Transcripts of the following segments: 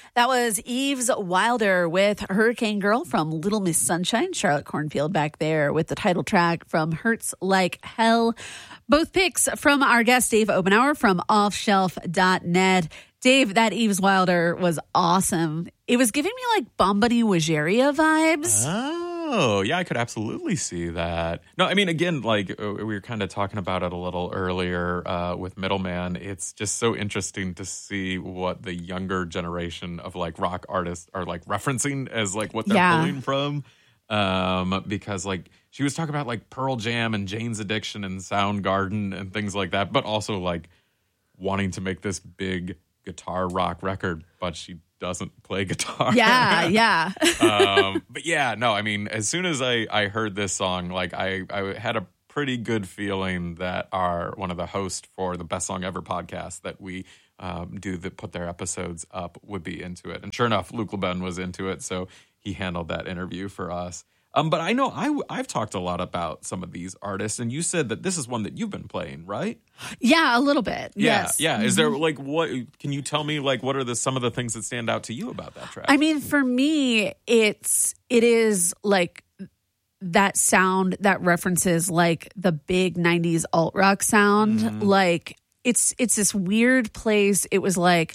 That was Eves Wilder with Hurricane Girl from Little Miss Sunshine. Charlotte Cornfield back there with the title track from Hurts Like Hell. Both picks from our guest, Dave Obenauer from offshelf.net. Dave, that Eves Wilder was awesome. It was giving me like Bombadi Wageria vibes. Oh, yeah, I could absolutely see that. No, I mean, again, like we were kind of talking about it a little earlier with Middleman. It's just so interesting to see what the younger generation of like rock artists are like referencing as like what they're pulling from. Because like she was talking about like Pearl Jam and Jane's Addiction and Soundgarden and things like that, but also like wanting to make this big guitar rock record, but she doesn't play guitar. Yeah. But yeah, no, I mean, as soon as I heard this song, like I had a pretty good feeling that one of the hosts for the Best Song Ever podcast that we put their episodes up would be into it. And sure enough, Luke LeBen was into it, so he handled that interview for us. But I know I've talked a lot about some of these artists, and you said that this is one that you've been playing, right? Yeah, a little bit. Yeah, yes. yeah. Is there like what? Can you tell me like what are some of the things that stand out to you about that track? I mean, for me, it is like that sound that references like the big 90s alt rock sound. Mm-hmm. Like it's this weird place. It was like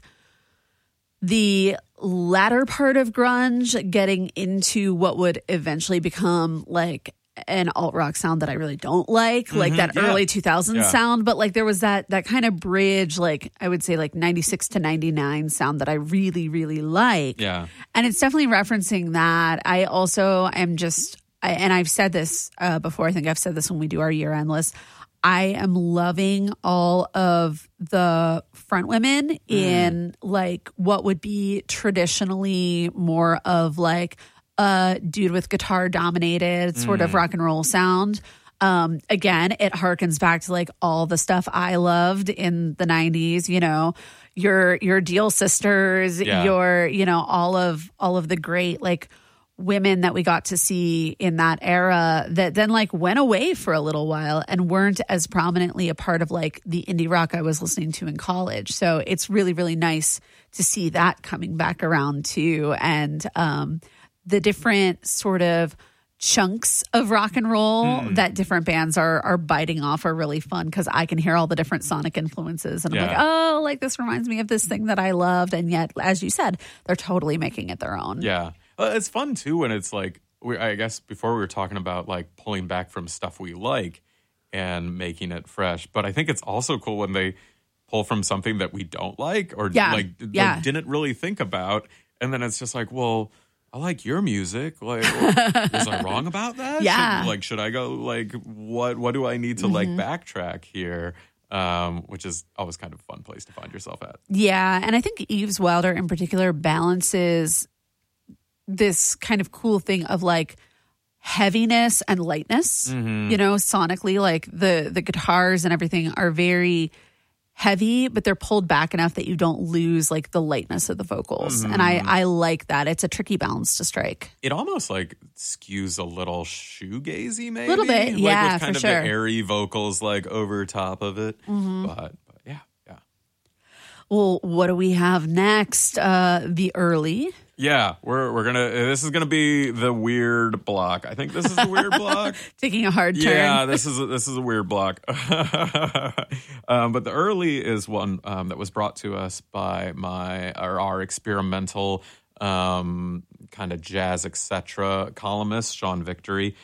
the latter part of grunge getting into what would eventually become like an alt rock sound that I really don't like that early 2000s sound. But like there was that kind of bridge, like I would say like 96 to 99 sound that I really, really like. Yeah. And it's definitely referencing that. I also am and I've said this before, I think I've said this when we do our year-end list, I am loving all of the front women in like what would be traditionally more of like a dude with guitar dominated sort of rock and roll sound. Again, it harkens back to like all the stuff I loved in the 90s, you know, your Deal Sisters, your, you know, all of the great like women that we got to see in that era that then like went away for a little while and weren't as prominently a part of like the indie rock I was listening to in college. So it's really, really nice to see that coming back around too. And the different sort of chunks of rock and roll that different bands are biting off are really fun because I can hear all the different sonic influences and I'm like, oh, like this reminds me of this thing that I loved. And yet, as you said, they're totally making it their own. Yeah. It's fun, too, when it's like, I guess before we were talking about, like, pulling back from stuff we like and making it fresh. But I think it's also cool when they pull from something that we don't like or, like, didn't really think about. And then it's just like, well, I like your music. Like, was I wrong about that? Yeah. Should I go, like, what do I need to, like, backtrack here? Which is always kind of a fun place to find yourself at. Yeah, and I think Eves Wilder in particular balances this kind of cool thing of like heaviness and lightness, you know, sonically, like the guitars and everything are very heavy, but they're pulled back enough that you don't lose like the lightness of the vocals. And I like that. It's a tricky balance to strike. It almost like skews a little shoegazy, maybe. A little bit, like with kind for of sure. the airy vocals like over top of it. But yeah. Well, what do we have next? The early. Yeah, we're gonna. This is gonna be the weird block. I think this is the weird block. Taking a hard turn. Yeah, this is a weird block. But the early is one that was brought to us by our experimental kind of jazz etc. columnist Sean Victory.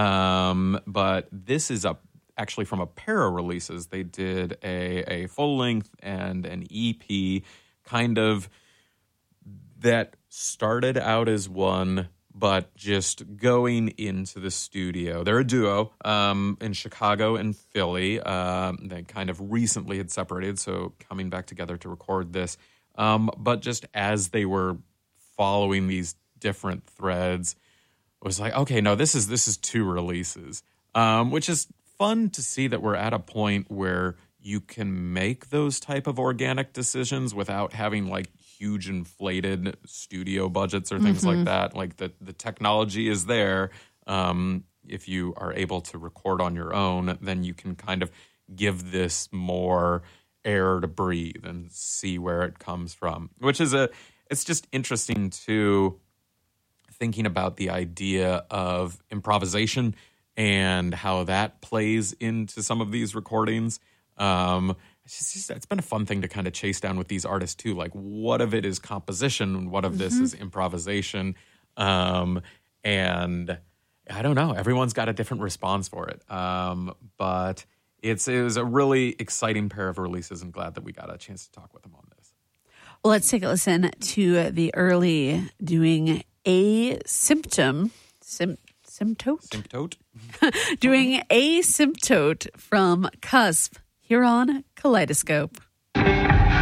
But this is actually from a pair of releases. They did a full length and an EP kind of that started out as one, but just going into the studio. They're a duo in Chicago and Philly. They kind of recently had separated, so coming back together to record this. But just as they were following these different threads, it was like, okay, no, this is two releases, which is fun to see that we're at a point where you can make those type of organic decisions without having like huge inflated studio budgets or things like that. Like the technology is there. If you are able to record on your own, then you can kind of give this more air to breathe and see where it comes from, which is it's just interesting to thinking about the idea of improvisation and how that plays into some of these recordings. It's been a fun thing to kind of chase down with these artists too. Like, what of it is composition? What of this is improvisation? And I don't know. Everyone's got a different response for it. But it was a really exciting pair of releases, and glad that we got a chance to talk with them on this. Well, let's take a listen to the early doing Asymptote. Doing Asymptote from Cusp here on Kaleidoscope.